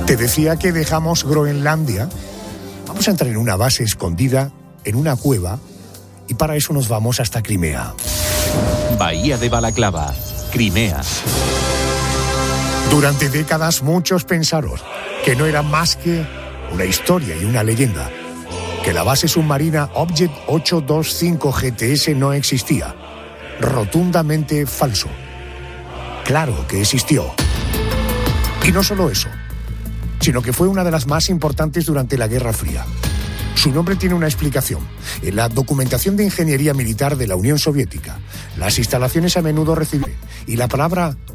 Te decía que dejamos Groenlandia. Vamos a entrar en una base escondida, en una cueva, y para eso nos vamos hasta Crimea. Bahía de Balaclava, Crimea. Durante décadas muchos pensaron que no era más que una historia y una leyenda, que la base submarina Object 825 GTS no existía. Rotundamente falso. Claro que existió. Y no solo eso, sino que fue una de las más importantes durante la Guerra Fría. Su nombre tiene una explicación. En la documentación de ingeniería militar de la Unión Soviética, las instalaciones a menudo recibían, y la palabra